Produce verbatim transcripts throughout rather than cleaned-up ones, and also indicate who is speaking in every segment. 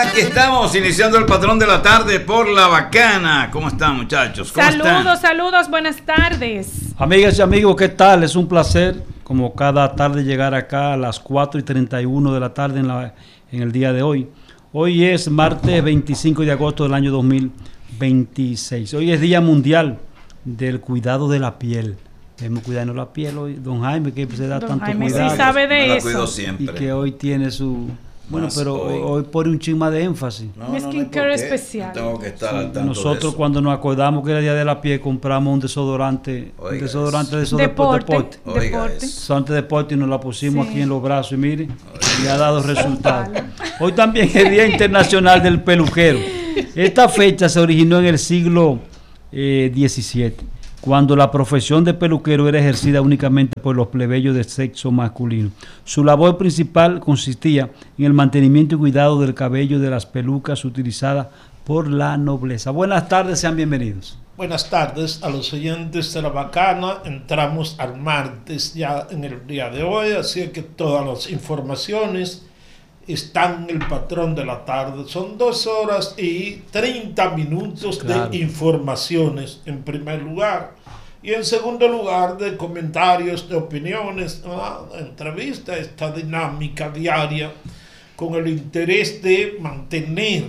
Speaker 1: Aquí estamos iniciando el patrón de la tarde por La Bacana. ¿Cómo están, muchachos? ¿Cómo
Speaker 2: saludos,
Speaker 1: están?
Speaker 2: saludos, buenas tardes.
Speaker 3: Amigas y amigos, ¿qué tal? Es un placer, como cada tarde, llegar acá a las cuatro y treinta y uno de la tarde en, la, en el día de hoy. Hoy es martes veinticinco de agosto del año dos mil veintiséis. Hoy es Día Mundial del Cuidado de la Piel. Debemos cuidarnos la piel hoy. Don Jaime, que se da
Speaker 2: Don
Speaker 3: tanto
Speaker 2: Jaime
Speaker 3: cuidado.
Speaker 2: sí sabe de
Speaker 1: Me la
Speaker 2: eso.
Speaker 1: cuido siempre.
Speaker 3: Y que hoy tiene su... Bueno,
Speaker 1: Más
Speaker 3: pero
Speaker 1: hoy.
Speaker 3: hoy pone un chin más de énfasis.
Speaker 1: No,
Speaker 2: Mi
Speaker 1: no, no hay
Speaker 2: skincare
Speaker 1: por qué.
Speaker 2: especial.
Speaker 1: No tengo que estar
Speaker 3: Sí,
Speaker 1: al tanto
Speaker 3: nosotros
Speaker 1: de eso.
Speaker 3: cuando nos acordamos que era Día de la Piel compramos un desodorante,
Speaker 1: Oiga
Speaker 3: un desodorante de esos
Speaker 2: Deporte,
Speaker 3: deporte.
Speaker 1: Oiga
Speaker 2: deporte.
Speaker 1: eso.
Speaker 3: Desodorante de deporte y nos la pusimos
Speaker 2: Sí.
Speaker 3: aquí en los brazos y mire, y ha dado resultados. Hoy también es el Día Internacional del Peluquero. Esta fecha se originó en el siglo eh, diecisiete, cuando la profesión de peluquero era ejercida únicamente por los plebeyos de sexo masculino. Su labor principal consistía en el mantenimiento y cuidado del cabello de las pelucas utilizadas por la nobleza. Buenas tardes, sean bienvenidos.
Speaker 4: Buenas tardes a los oyentes de La Bacana. Entramos al martes ya en el día de hoy, así que todas las informaciones están en el patrón de la tarde. Son dos horas y treinta minutos
Speaker 3: Claro.
Speaker 4: de informaciones en primer lugar. Y en segundo lugar, de comentarios, de opiniones, ¿no? Entrevista, esta dinámica diaria con el interés de mantener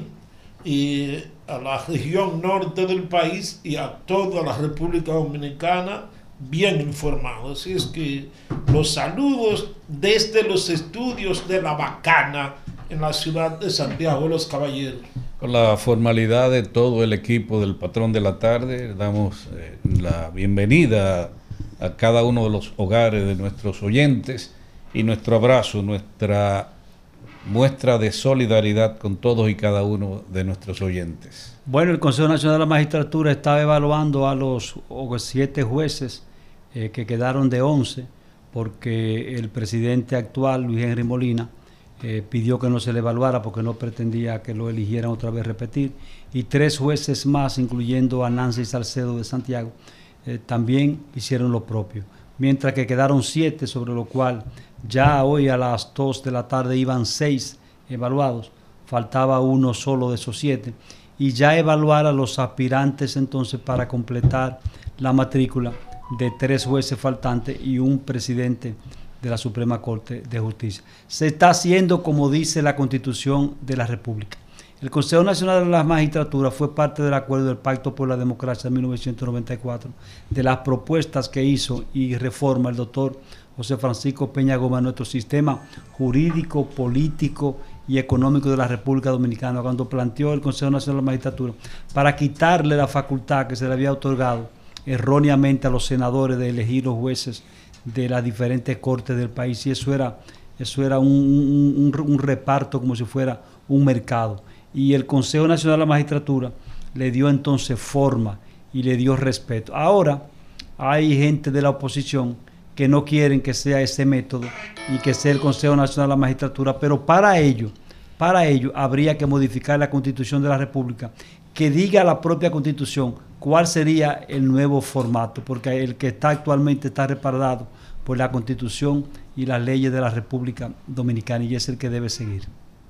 Speaker 4: eh, a la región norte del país y a toda la República Dominicana bien informados. Así es que los saludos desde los estudios de La Bacana en la ciudad de Santiago de los Caballeros.
Speaker 5: Con la formalidad de todo el equipo del Patrón de la Tarde, damos eh, la bienvenida a, a cada uno de los hogares de nuestros oyentes y nuestro abrazo, nuestra muestra de solidaridad con todos y cada uno de nuestros oyentes.
Speaker 3: Bueno, el Consejo Nacional de la Magistratura está evaluando a los siete jueces eh, que quedaron de once, porque el presidente actual, Luis Henry Molina, eh, pidió que no se le evaluara porque no pretendía que lo eligieran otra vez repetir, y tres jueces más, incluyendo a Nancy Salcedo de Santiago, eh, también hicieron lo propio, mientras que quedaron siete, sobre lo cual ya hoy a las dos de la tarde iban seis evaluados, faltaba uno solo de esos siete, y ya evaluar a los aspirantes entonces para completar la matrícula de tres jueces faltantes y un presidente de la Suprema Corte de Justicia. Se está haciendo como dice la Constitución de la República. El Consejo Nacional de la Magistratura fue parte del acuerdo del Pacto por la Democracia de mil novecientos noventa y cuatro, de las propuestas que hizo y reforma el doctor José Francisco Peña Gómez, nuestro sistema jurídico, político y económico de la República Dominicana, cuando planteó el Consejo Nacional de la Magistratura para quitarle la facultad que se le había otorgado erróneamente a los senadores de elegir los jueces de las diferentes cortes del país, y eso era, eso era un, un, un, un reparto como si fuera un mercado. Y el Consejo Nacional de la Magistratura le dio entonces forma y le dio respeto. Ahora hay gente de la oposición que no quieren que sea ese método y que sea el Consejo Nacional de la Magistratura, pero para ello, para ello habría que modificar la Constitución de la República, que diga la propia Constitución cuál sería el nuevo formato, porque el que está actualmente está respaldado por la Constitución y las leyes de la República Dominicana, y es el que debe seguir.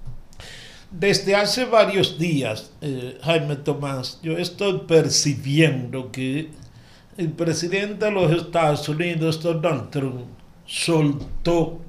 Speaker 4: Desde hace varios días, eh, Jaime Tomás, yo estoy percibiendo que el presidente de los Estados Unidos, Donald Trump, soltó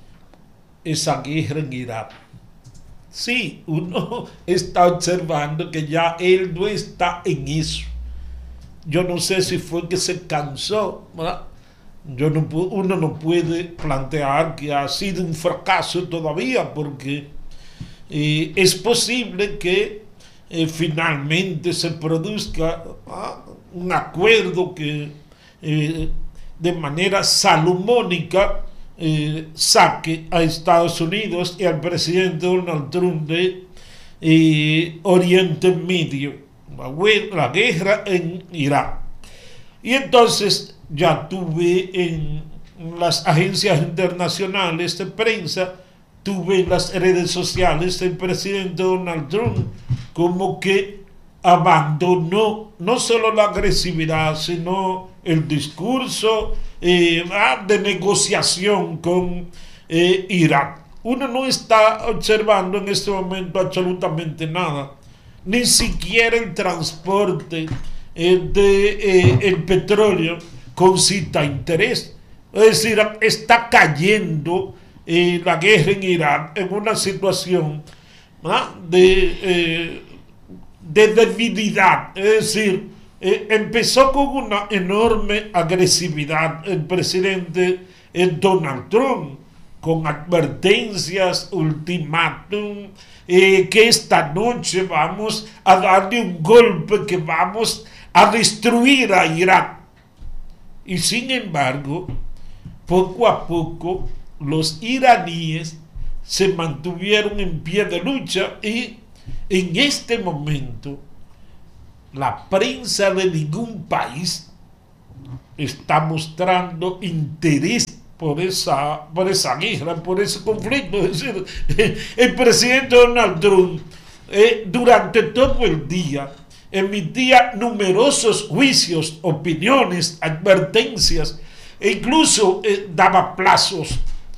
Speaker 4: esa guerra en Irak. Sí, uno está observando que ya él no está en eso. Yo no sé si fue que se cansó, ¿verdad? Yo no, uno no puede plantear que ha sido un fracaso todavía, porque eh, es posible que eh, finalmente se produzca ¿ah? un acuerdo que eh, de manera salomónica eh, saque a Estados Unidos y al presidente Donald Trump de eh, Oriente Medio, la, la guerra en Irak. Y entonces ya tuve en las agencias internacionales de prensa, tuve en las redes sociales el presidente Donald Trump como que abandonó no solo la agresividad, sino el discurso eh, de negociación con eh, Irak. uno no está observando en este momento absolutamente nada, ni siquiera el transporte eh, de eh, el petróleo concita interés. Es decir, está cayendo eh, la guerra en Irán en una situación ¿ah? de, eh, de debilidad. Es decir, eh, empezó con una enorme agresividad el presidente eh, Donald Trump, con advertencias, ultimátum, eh, que esta noche vamos a darle un golpe, que vamos a destruir a Irak. Y sin embargo, poco a poco, los iraníes se mantuvieron en pie de lucha y en este momento la prensa de ningún país está mostrando interés por esa, por esa guerra, por ese conflicto. Es decir, el presidente Donald Trump eh, durante todo el día emitía numerosos juicios, opiniones, advertencias, e incluso eh, daba plazos.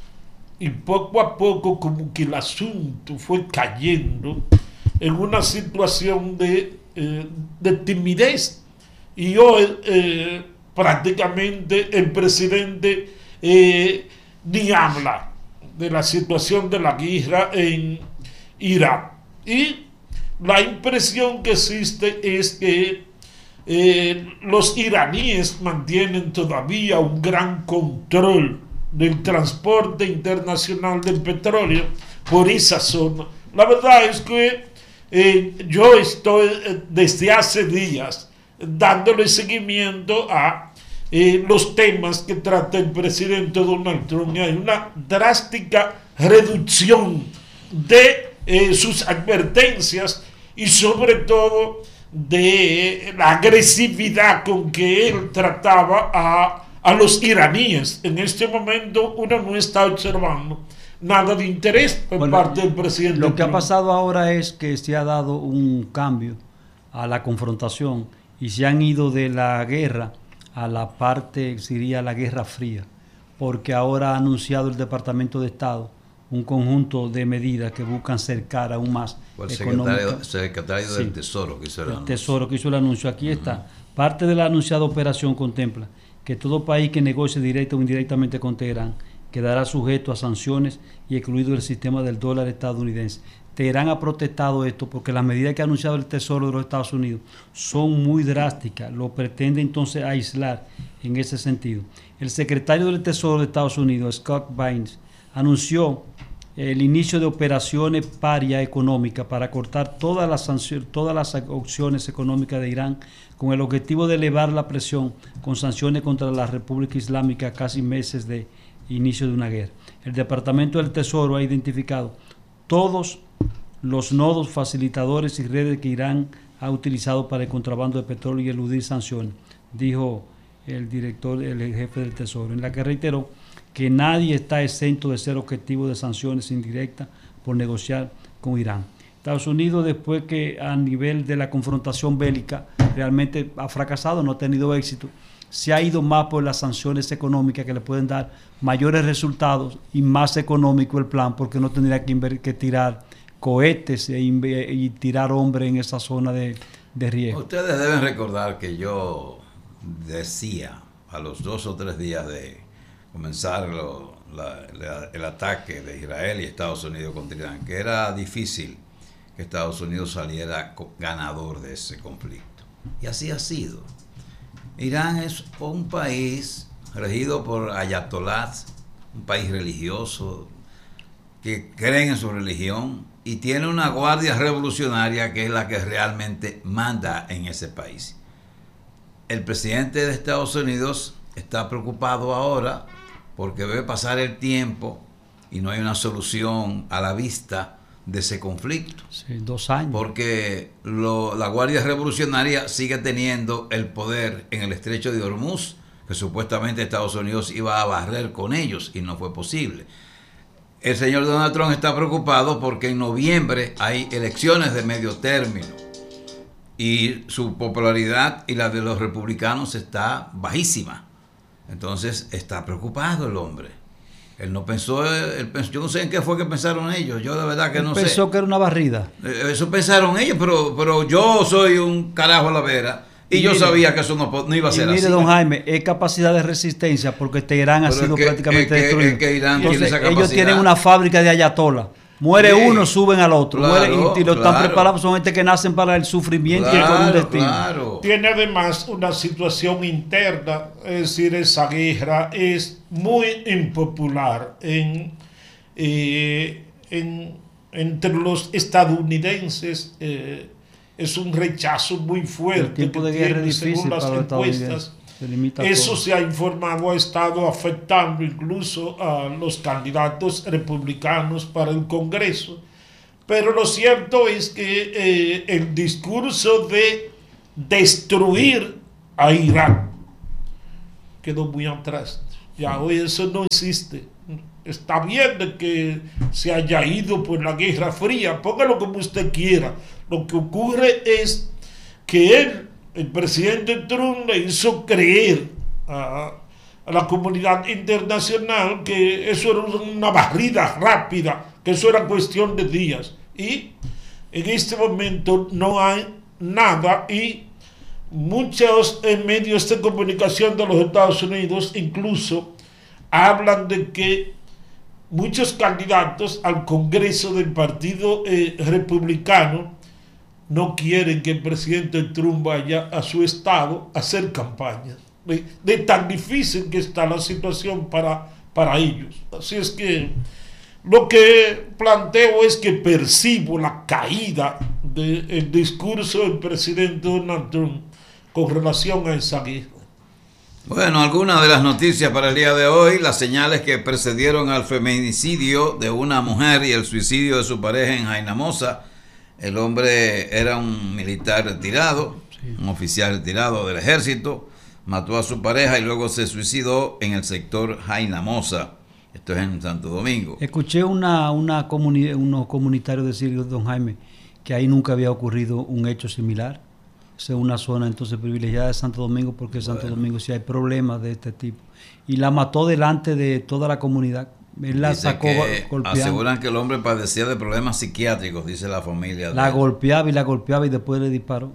Speaker 4: Y poco a poco como que el asunto fue cayendo en una situación de, eh, de timidez. Y hoy eh, prácticamente el presidente eh, ni habla de la situación de la guerra en Irak. Y la impresión que existe es que eh, los iraníes mantienen todavía un gran control del transporte internacional del petróleo por esa zona. La verdad es que eh, yo estoy eh, desde hace días dándole seguimiento a eh, los temas que trata el presidente Donald Trump. Hay una drástica reducción de eh, sus advertencias y sobre todo de la agresividad con que él trataba a, a los iraníes. En este momento uno no está observando nada de interés por bueno, parte del presidente.
Speaker 3: Lo que
Speaker 4: Trump.
Speaker 3: ha pasado ahora es que se ha dado un cambio a la confrontación y se han ido de la guerra a la parte, sería la Guerra Fría, porque ahora ha anunciado el Departamento de Estado un conjunto de medidas que buscan cercar aún más
Speaker 1: el secretario, secretario sí, del Tesoro que hizo el, el anuncio.
Speaker 3: Tesoro que hizo el anuncio. Aquí uh-huh. está. Parte de la anunciada operación contempla que todo país que negocie directa o indirectamente con Teherán quedará sujeto a sanciones y excluido del sistema del dólar estadounidense. Teherán ha protestado esto porque las medidas que ha anunciado el Tesoro de los Estados Unidos son muy drásticas, lo pretende entonces aislar en ese sentido. El secretario del Tesoro de Estados Unidos, Scott Bessent, anunció el inicio de operaciones paria económicas para cortar todas las sanciones, todas las opciones económicas de Irán, con el objetivo de elevar la presión con sanciones contra la República Islámica a casi meses de inicio de una guerra. El Departamento del Tesoro ha identificado todos los nodos facilitadores y redes que Irán ha utilizado para el contrabando de petróleo y eludir sanciones, dijo el director, el jefe del Tesoro, en la que reiteró que nadie está exento de ser objetivo de sanciones indirectas por negociar con Irán. Estados Unidos, después que a nivel de la confrontación bélica realmente ha fracasado, no ha tenido éxito, se ha ido más por las sanciones económicas que le pueden dar mayores resultados y más económico el plan, porque no tendría que, inver- que tirar cohetes e inv- y tirar hombres en esa zona de, de riesgo.
Speaker 1: Ustedes deben recordar que yo decía a los dos o tres días de comenzar lo, la, la, el ataque de Israel y Estados Unidos contra Irán, que era difícil que Estados Unidos saliera ganador de ese conflicto. Y así ha sido. Irán es un país regido por ayatolás, un país religioso, que creen en su religión y tiene una guardia revolucionaria que es la que realmente manda en ese país. El presidente de Estados Unidos está preocupado ahora porque ve pasar el tiempo y no hay una solución a la vista de ese conflicto.
Speaker 3: Sí, dos años.
Speaker 1: Porque lo, la Guardia Revolucionaria sigue teniendo el poder en el estrecho de Hormuz, que supuestamente Estados Unidos iba a barrer con ellos y no fue posible. El señor Donald Trump está preocupado porque en noviembre hay elecciones de medio término y su popularidad y la de los republicanos está bajísima. Entonces está preocupado el hombre. Él no pensó, él pensó, yo no sé en qué fue que pensaron ellos, yo de verdad que
Speaker 3: él
Speaker 1: no
Speaker 3: pensó
Speaker 1: sé.
Speaker 3: Pensó que era una barrida.
Speaker 1: Eso pensaron ellos, pero, pero yo soy un carajo a la vera y, y yo mire, sabía que eso no, no iba a ser
Speaker 3: y mire,
Speaker 1: así.
Speaker 3: Mire, don Jaime, es capacidad de resistencia porque Teherán ha sido
Speaker 1: es que,
Speaker 3: prácticamente
Speaker 1: es que,
Speaker 3: destruido.
Speaker 1: Es que Irán
Speaker 3: Entonces,
Speaker 1: tiene esa
Speaker 3: ellos tienen una fábrica de ayatola. Muere sí, uno, suben al otro.
Speaker 1: Claro,
Speaker 3: muere, y, y lo
Speaker 1: claro.
Speaker 3: están preparados, son gente que nacen para el sufrimiento
Speaker 1: claro,
Speaker 3: y con un destino.
Speaker 1: Claro.
Speaker 4: Tiene además una situación interna, es decir, esa guerra es muy impopular en, eh, en, entre los estadounidenses. Eh, es un rechazo muy fuerte.
Speaker 3: El tiempo de guerra es difícil
Speaker 4: según las
Speaker 3: para los
Speaker 4: encuestas.
Speaker 3: Se
Speaker 4: Eso
Speaker 3: todo.
Speaker 4: se ha informado, ha estado afectando incluso a los candidatos republicanos para el Congreso. Pero lo cierto es que eh, el discurso de destruir a Irán quedó muy atrás. Ya hoy eso no existe. Está bien de que se haya ido por la Guerra Fría, póngalo como usted quiera. Lo que ocurre es que él, el presidente Trump, le hizo creer a, a la comunidad internacional que eso era una barrida rápida, que eso era cuestión de días. Y en este momento no hay nada y muchos eh, medios de comunicación de los Estados Unidos incluso hablan de que muchos candidatos al Congreso del Partido eh, Republicano no quieren que el presidente Trump vaya a su estado a hacer campaña. De, de tan difícil que está la situación para, para ellos. Así es que lo que planteo es que percibo la caída del discurso del presidente Donald Trump con relación a esa guerra.
Speaker 1: Bueno, algunas de las noticias para el día de hoy, las señales que precedieron al feminicidio de una mujer y el suicidio de su pareja en Jainamosa. El hombre era un militar retirado, sí. un oficial retirado del ejército, mató a su pareja y luego se suicidó en el sector Jainamosa. Esto es en Santo Domingo.
Speaker 3: Escuché una, una comuni unos comunitarios decir, don Jaime, que ahí nunca había ocurrido un hecho similar. Es una zona entonces privilegiada de Santo Domingo porque en Santo bueno. Domingo sí hay problemas de este tipo. Y la mató delante de toda la comunidad. Él la
Speaker 1: dice
Speaker 3: sacó
Speaker 1: que
Speaker 3: golpeando.
Speaker 1: Aseguran que el hombre padecía de problemas psiquiátricos, dice la familia.
Speaker 3: La
Speaker 1: de
Speaker 3: golpeaba y la golpeaba y después le disparó.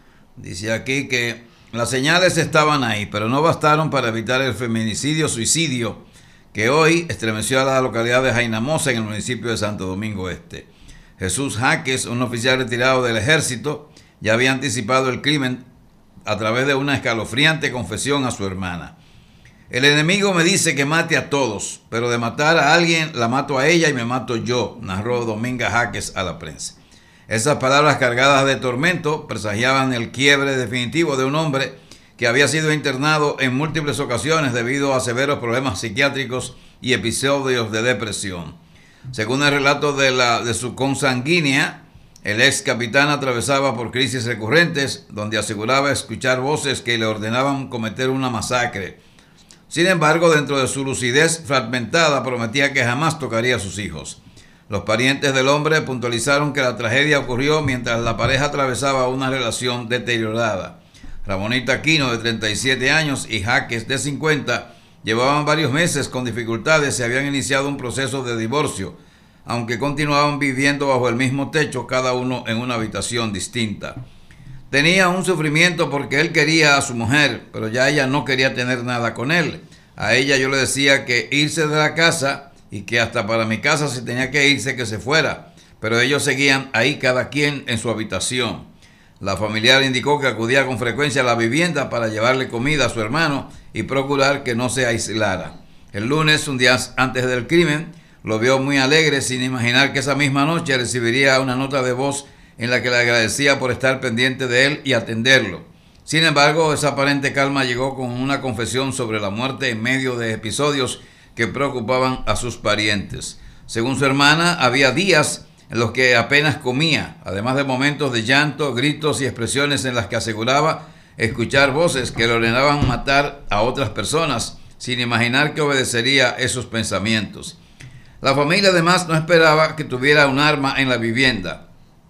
Speaker 1: Dice aquí que las señales estaban ahí, pero no bastaron para evitar el feminicidio, suicidio, que hoy estremeció a la localidad de Jainamosa en el municipio de Santo Domingo Este. Jesús Jaques, un oficial retirado del ejército, ya había anticipado el crimen a través de una escalofriante confesión a su hermana. El enemigo me dice que mate a todos, pero de matar a alguien la mato a ella y me mato yo, narró Dominga Jaques a la prensa. Esas palabras cargadas de tormento presagiaban el quiebre definitivo de un hombre que había sido internado en múltiples ocasiones debido a severos problemas psiquiátricos y episodios de depresión. Según el relato de, la, de su consanguínea, el ex capitán atravesaba por crisis recurrentes donde aseguraba escuchar voces que le ordenaban cometer una masacre. Sin embargo, dentro de su lucidez fragmentada, prometía que jamás tocaría a sus hijos. Los parientes del hombre puntualizaron que la tragedia ocurrió mientras la pareja atravesaba una relación deteriorada. Ramonita Aquino, de treinta y siete años, y Jaques, de cincuenta, llevaban varios meses con dificultades y habían iniciado un proceso de divorcio, aunque continuaban viviendo bajo el mismo techo, cada uno en una habitación distinta. Tenía un sufrimiento porque él quería a su mujer, pero ya ella no quería tener nada con él. A ella yo le decía que irse de la casa y que hasta para mi casa si tenía que irse que se fuera, pero ellos seguían ahí cada quien en su habitación. La familiar indicó que acudía con frecuencia a la vivienda para llevarle comida a su hermano y procurar que no se aislara. El lunes, un día antes del crimen, lo vio muy alegre sin imaginar que esa misma noche recibiría una nota de voz en la que le agradecía por estar pendiente de él y atenderlo. Sin embargo, esa aparente calma llegó con una confesión sobre la muerte en medio de episodios que preocupaban a sus parientes. Según su hermana, había días en los que apenas comía, además de momentos de llanto, gritos y expresiones en las que aseguraba escuchar voces que le ordenaban matar a otras personas, sin imaginar que obedecería esos pensamientos. La familia además no esperaba que tuviera un arma en la vivienda.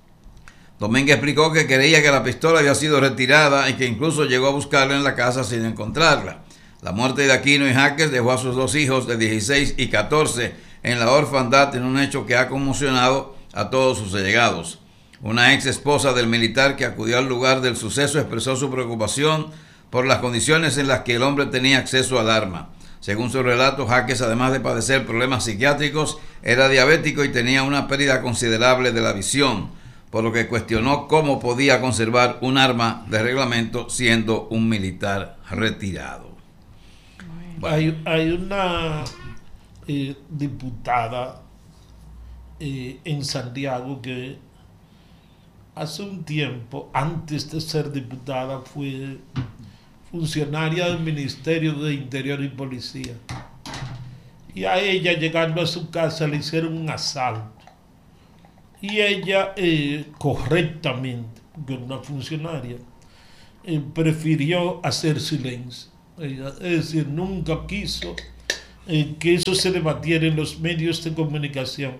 Speaker 1: Domínguez explicó que creía que la pistola había sido retirada y que incluso llegó a buscarla en la casa sin encontrarla. La muerte de Aquino y Jaques dejó a sus dos hijos de dieciséis y catorce en la orfandad en un hecho que ha conmocionado a todos sus allegados. Una ex esposa del militar que acudió al lugar del suceso expresó su preocupación por las condiciones en las que el hombre tenía acceso al arma. Según su relato, Jaques, además de padecer problemas psiquiátricos, era diabético y tenía una pérdida considerable de la visión, por lo que cuestionó cómo podía conservar un arma de reglamento siendo un militar retirado.
Speaker 4: Bueno. Hay, hay una eh, diputada eh, en Santiago que hace un tiempo, antes de ser diputada, fue funcionaria del Ministerio de Interior y Policía. Y a ella, llegando a su casa, le hicieron un asalto. Y ella, eh, correctamente, porque era una funcionaria, eh, prefirió hacer silencio. Ella, es decir, nunca quiso eh, que eso se debatiera en los medios de comunicación.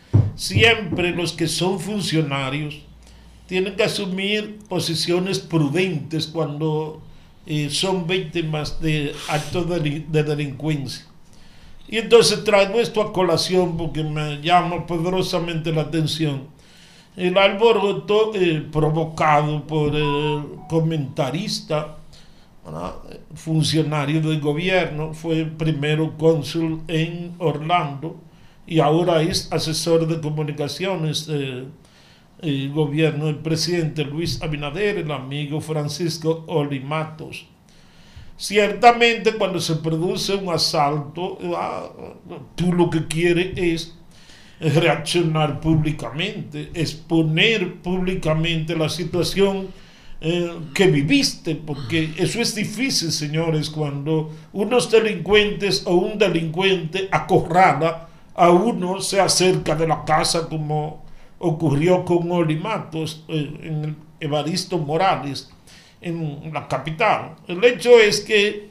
Speaker 4: Siempre los que son funcionarios tienen que asumir posiciones prudentes cuando eh, son víctimas de actos de, de delincuencia. Y entonces traigo esto a colación porque me llama poderosamente la atención. El alboroto eh, provocado por el comentarista, ¿verdad?, funcionario del gobierno, fue primero cónsul en Orlando y ahora es asesor de comunicaciones del eh, gobierno del presidente Luis Abinader, el amigo Francisco Olimatos. Ciertamente, cuando se produce un asalto, ah, tú lo que quieres es reaccionar públicamente, exponer públicamente la situación eh, que viviste, porque eso es difícil, señores, cuando unos delincuentes o un delincuente acorrala a uno, se acerca de la casa, como ocurrió con Olimatos, eh, en el Evaristo Morales, en la capital. El hecho es que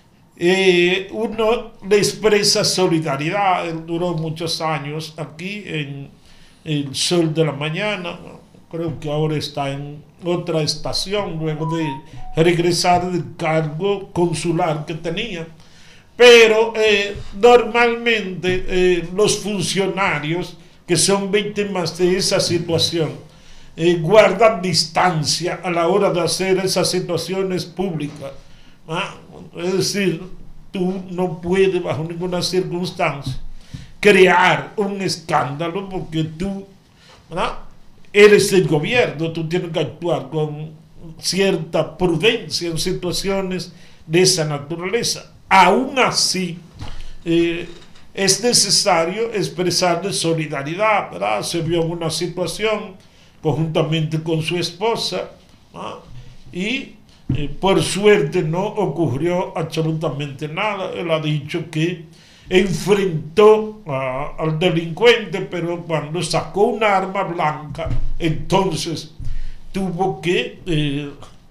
Speaker 4: eh, uno le expresa solidaridad. Él duró muchos años aquí en el Sol de la Mañana, creo que ahora está en otra estación luego de regresar del cargo consular que tenía, pero eh, normalmente eh, los funcionarios que son víctimas de esa situación Eh, guardan distancia a la hora de hacer esas situaciones públicas. ¿Ah? Es decir, tú no puedes bajo ninguna circunstancia crear un escándalo porque tú, ¿verdad?, eres el gobierno, tú tienes que actuar con cierta prudencia en situaciones de esa naturaleza. Aún así, eh, es necesario expresar solidaridad, ¿verdad? Se vio en una situación conjuntamente con su esposa, ¿no?, y eh, por suerte no ocurrió absolutamente nada. Él ha dicho que enfrentó a, al delincuente, pero cuando sacó una arma blanca, entonces tuvo que eh,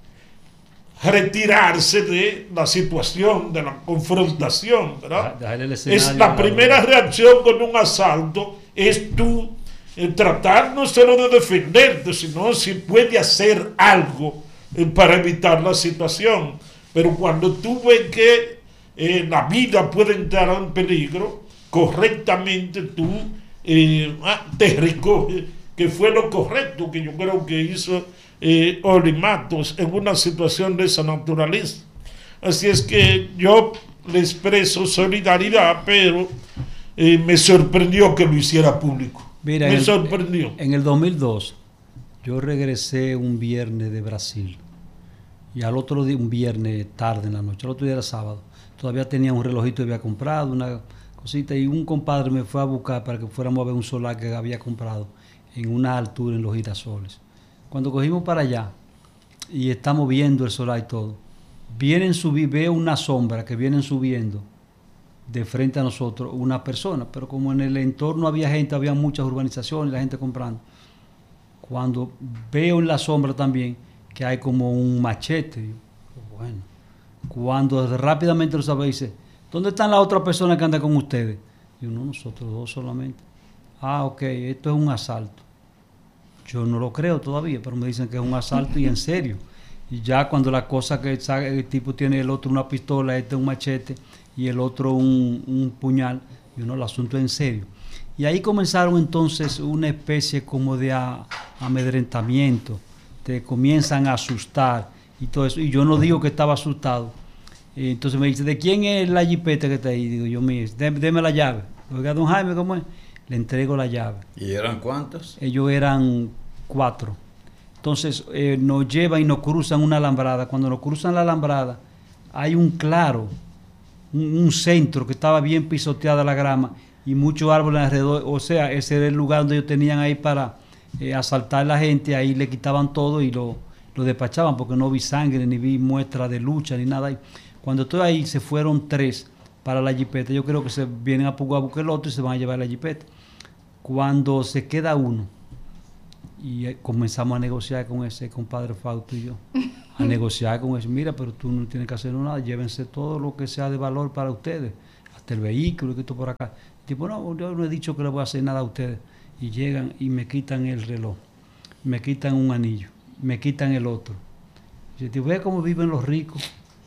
Speaker 4: retirarse de la situación, de la confrontación, ¿verdad? Es la primera reacción con un asalto, es tú eh, tratar no solo de defenderte, sino si puede hacer algo eh, para evitar la situación. Pero cuando tú ves que eh, la vida puede entrar en peligro, correctamente tú eh, ah, te recoges, que fue lo correcto que yo creo que hizo eh, Olimatos en una situación de esa naturaleza. Así es que yo le expreso solidaridad, pero eh, me sorprendió que lo hiciera público.
Speaker 3: Mira,
Speaker 4: me
Speaker 3: en
Speaker 4: sorprendió.
Speaker 3: El, en el dos mil dos yo regresé un viernes de Brasil y al otro día, un viernes tarde en la noche, al otro día era sábado, todavía tenía un relojito que había comprado, una cosita, y un compadre me fue a buscar para que fuéramos a ver un solar que había comprado en una altura en los Girasoles. Cuando cogimos para allá y estamos viendo el solar y todo, vienen subir, veo una sombra que vienen subiendo de frente a nosotros una persona, pero como en el entorno había gente, había muchas urbanizaciones, la gente comprando. Cuando veo en la sombra también que hay como un machete, yo, bueno, cuando rápidamente lo sabe, dice, ¿dónde están las otras personas que andan con ustedes? Yo, no, nosotros dos solamente. Ah, ok, esto es un asalto. Yo no lo creo todavía, pero me dicen que es un asalto y en serio. Y ya cuando la cosa que el tipo tiene el otro una pistola, este un machete y el otro un, un puñal, y uno el asunto es en serio. Y ahí comenzaron entonces una especie como de a, amedrentamiento, te comienzan a asustar y todo eso. Y yo no digo que estaba asustado. Y entonces me dice, ¿de quién es la jipeta que está ahí? Digo yo, mire, déme la llave. Oiga, don Jaime, ¿cómo es? Le entrego la llave.
Speaker 1: ¿Y eran cuántos?
Speaker 3: Ellos eran cuatro. Entonces eh, nos llevan y nos cruzan una alambrada. Cuando nos cruzan la alambrada, hay un claro, un, un centro que estaba bien pisoteada la grama y muchos árboles alrededor. O sea, ese era el lugar donde ellos tenían ahí para eh, asaltar a la gente. Ahí le quitaban todo y lo, lo despachaban porque no vi sangre, ni vi muestra de lucha, ni nada ahí. Cuando estoy ahí, se fueron tres para la jipeta. Yo creo que se vienen a buscar el otro y se van a llevar la jipeta. Cuando se queda uno, y eh, comenzamos a negociar con ese compadre Fausto y yo, a negociar con ese, mira, pero tú no tienes que hacer nada, llévense todo lo que sea de valor para ustedes, hasta el vehículo, que esto por acá. Tipo, no, yo no he dicho que le voy a hacer nada a ustedes. Y llegan y me quitan el reloj, me quitan un anillo, me quitan el otro. Y yo, ve cómo viven los ricos.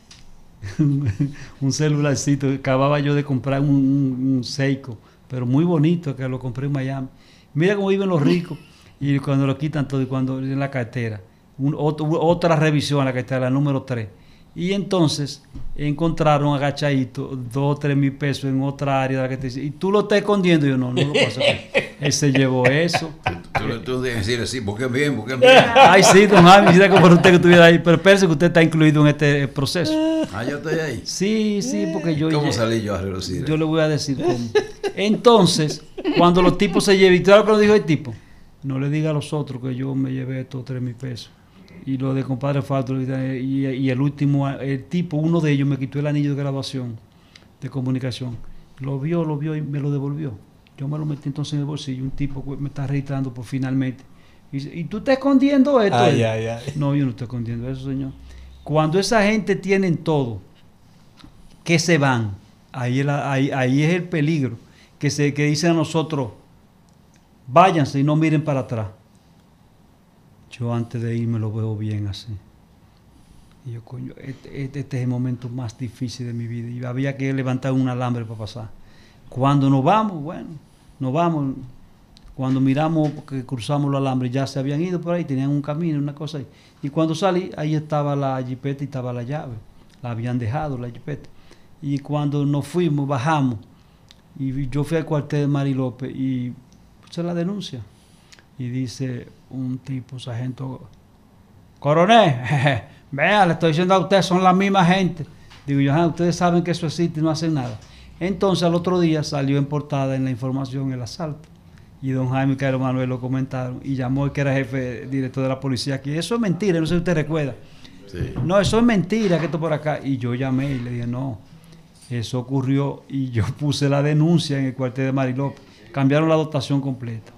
Speaker 3: Un celularcito, acababa yo de comprar un, un, un Seiko, pero muy bonito, que lo compré en Miami. Mira cómo viven los ricos. Y cuando lo quitan todo, y cuando en la cartera, un, otro, otra revisión a la cartera, la número tres. Y entonces encontraron agachadito dos o tres mil pesos en otra área de la cartera. Y tú lo estás escondiendo. Y yo, no, no lo pasa. Él se llevó eso.
Speaker 1: Tú, tú tienes que decir así, busquen bien, busquen bien.
Speaker 3: Ay, sí, don Jaime, quisiera que por usted que estuviera ahí. Pero espérese que usted está incluido en este proceso.
Speaker 1: Ah, yo estoy ahí.
Speaker 3: Sí, sí, porque yo...
Speaker 1: ¿Cómo salí yo a relucir?
Speaker 3: Yo le voy a decir cómo. Entonces, cuando los tipos se llevan, y claro que lo dijo el tipo, no le diga a los otros que yo me llevé estos tres mil pesos. Y lo de compadre Falto, y, y el último, el tipo, uno de ellos me quitó el anillo de graduación de comunicación. Lo vio, lo vio y me lo devolvió. Yo me lo metí entonces en el bolsillo. Un tipo me está registrando por finalmente. Y dice, ¿y tú estás escondiendo esto?
Speaker 5: Ay, ay, ay.
Speaker 3: No, yo no estoy escondiendo eso, señor. Cuando esa gente tienen todo, que se van, ahí es, la, ahí, ahí es el peligro. Que, se, que dicen a nosotros, váyanse y no miren para atrás. Yo antes de irme lo veo bien así. Y yo, coño, este, este, este es el momento más difícil de mi vida. Y había que levantar un alambre para pasar. Cuando nos vamos, bueno, nos vamos. Cuando miramos que cruzamos los alambres, ya se habían ido por ahí, tenían un camino, una cosa ahí. Y cuando salí, ahí estaba la jipeta y estaba la llave. La habían dejado, la jipeta. Y cuando nos fuimos, bajamos. Y yo fui al cuartel de Mari López y puse la denuncia. Y dice un tipo, sargento, coronel, jeje, vea, le estoy diciendo a usted, son la misma gente. Digo yo, ustedes saben que eso existe y no hacen nada. Entonces al otro día salió en portada en la información el asalto. Y don Jaime y Carlos Manuel lo comentaron y llamó el que era jefe director de la policía aquí. Eso es mentira, no sé si usted recuerda. Sí. No, eso es mentira, que esto por acá. Y yo llamé y le dije, no, eso ocurrió. Y yo puse la denuncia en el cuartel de Mari López. Cambiaron la dotación completa.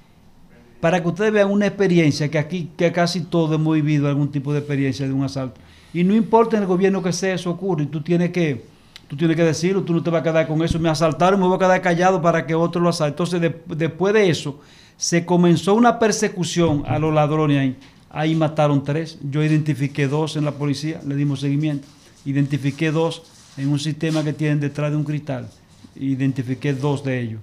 Speaker 3: Para que ustedes vean una experiencia, que aquí que casi todos hemos vivido algún tipo de experiencia de un asalto. Y no importa en el gobierno que sea, eso ocurre. Y tú tienes que, tú tienes que decirlo, tú no te vas a quedar con eso. Me asaltaron, me voy a quedar callado para que otro lo asalte. Entonces, de, después de eso, se comenzó una persecución a los ladrones ahí. Ahí mataron tres. Yo identifiqué dos en la policía, le dimos seguimiento. Identifiqué dos en un sistema que tienen detrás de un cristal. Identifiqué dos de ellos.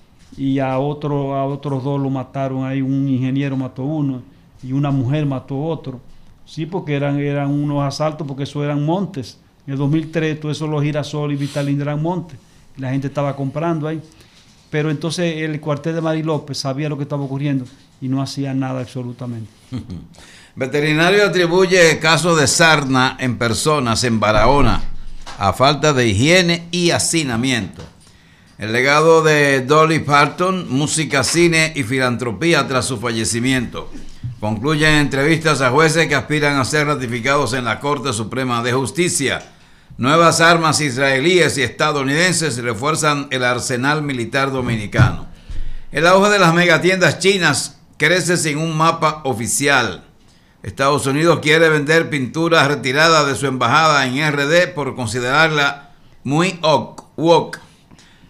Speaker 3: Y a otro, a otros dos lo mataron ahí, un ingeniero mató uno y una mujer mató otro. Sí, porque eran, eran unos asaltos, porque eso eran montes. En el dos mil tres, todo eso, los Girasol y Vitalín eran montes. La gente estaba comprando ahí. Pero entonces el cuartel de Mari López sabía lo que estaba ocurriendo y no hacía nada absolutamente.
Speaker 1: Veterinario atribuye caso de sarna en personas en Barahona a falta de higiene y hacinamiento. El legado de Dolly Parton, música, cine y filantropía tras su fallecimiento. Concluyen entrevistas a jueces que aspiran a ser ratificados en la Corte Suprema de Justicia. Nuevas armas israelíes y estadounidenses refuerzan el arsenal militar dominicano. El auge de las megatiendas chinas crece sin un mapa oficial. Estados Unidos quiere vender pinturas retiradas de su embajada en R D por considerarla muy woke.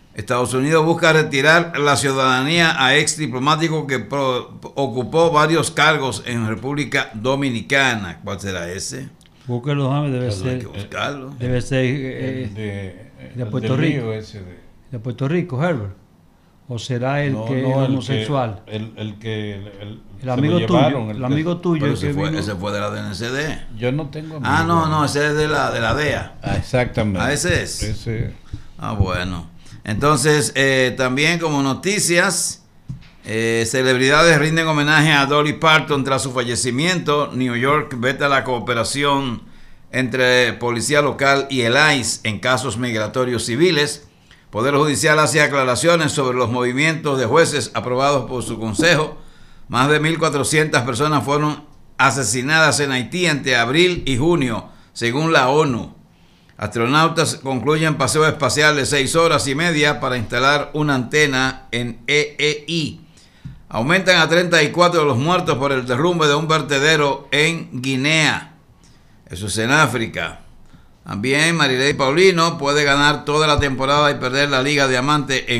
Speaker 1: Estados Unidos busca retirar la ciudadanía a ex diplomático que pro, ocupó varios cargos en República Dominicana. ¿Cuál será ese?
Speaker 3: Búsquelo, Jaime, debe
Speaker 1: Pues hay
Speaker 3: ser.
Speaker 1: que buscarlo.
Speaker 3: Debe ser eh,
Speaker 5: El de,
Speaker 3: de
Speaker 5: el
Speaker 3: Puerto
Speaker 5: del
Speaker 3: Rico.
Speaker 5: lío ese de-
Speaker 3: de Puerto Rico, Herbert. ¿O será el
Speaker 5: No,
Speaker 3: que
Speaker 5: no,
Speaker 3: es
Speaker 5: el
Speaker 3: homosexual?
Speaker 5: que- El, el que. El, el-
Speaker 3: El,
Speaker 5: se lo
Speaker 3: amigo
Speaker 5: llevaron,
Speaker 3: tuyo. El,
Speaker 5: que-
Speaker 3: amigo tuyo.
Speaker 1: Pero
Speaker 3: el que
Speaker 1: ese fue,
Speaker 3: vino-
Speaker 1: ese fue de la D N C D.
Speaker 5: Yo no tengo.
Speaker 1: Ah,
Speaker 5: amigos.
Speaker 1: no, no, ese es de la, de la D E A.
Speaker 5: Ah, exactamente.
Speaker 1: Ah, ese es.
Speaker 5: Ese-
Speaker 1: Ah, bueno. Entonces, eh, también como noticias, eh, celebridades rinden homenaje a Dolly Parton tras su fallecimiento. New York veta la cooperación entre policía local y el I C E en casos migratorios civiles. Poder Judicial hace aclaraciones sobre los movimientos de jueces aprobados por su consejo. Más de mil cuatrocientas personas fueron asesinadas en Haití entre abril y junio, según la ONU. Astronautas concluyen paseo espacial de seis horas y media para instalar una antena en E E I. Aumentan a treinta y cuatro los muertos por el derrumbe de un vertedero en Guinea. Eso es en África. También Marilei Paulino puede ganar toda la temporada y perder la Liga Diamante en